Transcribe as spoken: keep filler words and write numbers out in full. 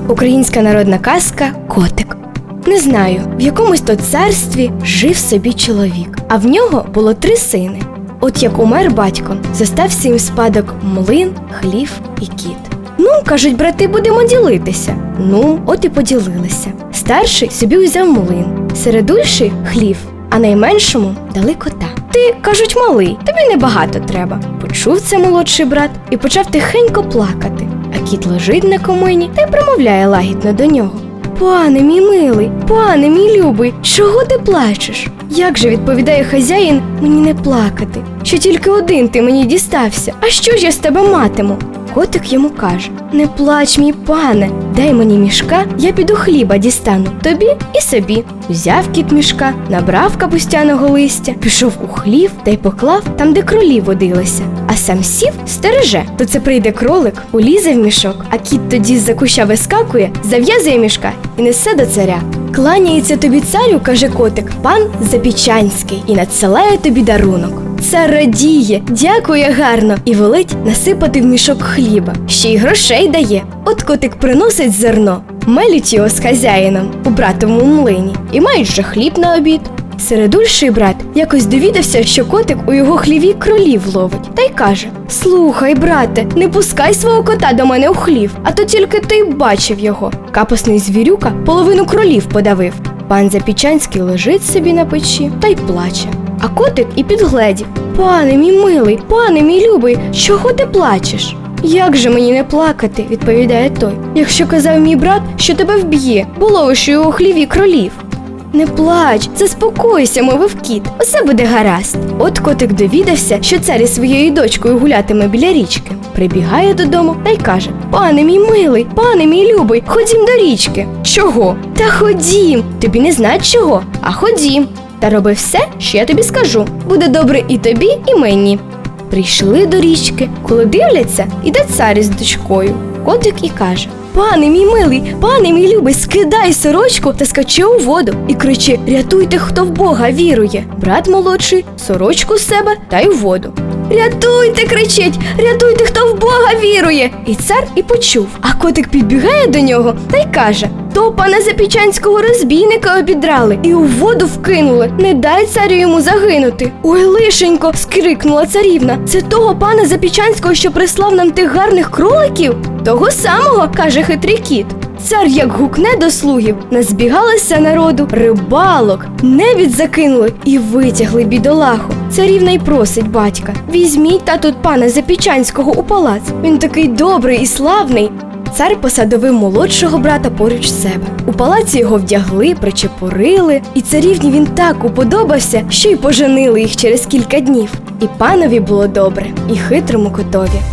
Українська народна казка «Котик». Не знаю, в якомусь то царстві жив собі чоловік, а в нього було три сини. От як умер батько, зостався їм в спадок млин, хлів і кіт. Ну, кажуть, брати, будемо ділитися. Ну, от і поділилися. Старший собі узяв млин, середульший – хлів, а найменшому дали кота. Ти, кажуть, малий, тобі небагато треба. Почув це молодший брат і почав тихенько плакати. А кіт лежить на комині та й промовляє лагідно до нього: «Пане мій милий, пане мій любий, чого ти плачеш?» «Як же, – відповідає хазяїн, – мені не плакати, що тільки один ти мені дістався, а що ж я з тебе матиму?» Котик йому каже: «Не плач, мій пане, дай мені мішка, я піду хліба дістану, тобі і собі». Взяв кіт мішка, набрав капустяного листя, пішов у хлів та й поклав там, де кролі водилися, а сам сів, стереже. То це прийде кролик, улізе в мішок, а кіт тоді з-за куща вискакує, зав'язує мішка і несе до царя. «Кланяється тобі, царю, – каже котик, – пан Запічанський і надсилає тобі дарунок». Цар радіє, дякує гарно і велить насипати в мішок хліба, ще й грошей дає. От котик приносить зерно, мелють його з хазяїном у братовому млині і мають же хліб на обід. Середульший брат якось довідався, що котик у його хліві кролів ловить, та й каже: «Слухай, брате, не пускай свого кота до мене у хлів, а то тільки ти бачив його. Капосний звірюка половину кролів подавив». Пан Запічанський лежить собі на печі та й плаче. А котик і підгледів: «Пане мій милий, пане мій любий, чого ти плачеш?» «Як же мені не плакати, – відповідає той, – якщо казав мій брат, що тебе вб'є, бо ловиш у його хліві кролів?» «Не плач, заспокойся, – мовив кіт, – усе буде гаразд». От котик довідався, що цар із своєю дочкою гулятиме біля річки. Прибігає додому та й каже: «Пане мій милий, пане мій любий, ходім до річки». «Чого?» «Та ходім, тобі не знать чого, а ходім. Та роби все, що я тобі скажу. Буде добре і тобі, і мені». Прийшли до річки, коли дивляться, іде цар із дочкою. Котик і каже: «Пане мій милий, пане мій любий, скидай сорочку та скачи у воду і кричи: рятуйте, хто в Бога вірує». Брат молодший сорочку з себе та й у воду. «Рятуйте!» – кричить, «рятуйте, хто в Бога вірує!» І цар і почув. А котик підбігає до нього та й каже: «То пана Запічанського розбійника обідрали і у воду вкинули. Не дай царю йому загинути». «Ой, лишенько!» – скрикнула царівна. «Це того пана Запічанського, що прислав нам тих гарних кроликів?» «Того самого!» – каже хитрий кіт. Цар як гукне до слугів, назбігалося народу, рибалок, невід закинули і витягли бідолаху. Царівна й просить батька: «Візьміть тату пана Запічанського у палац, він такий добрий і славний». Цар посадовив молодшого брата поруч себе. У палаці його вдягли, причепурили, і царівні він так уподобався, що й поженили їх через кілька днів. І панові було добре, і хитрому котові.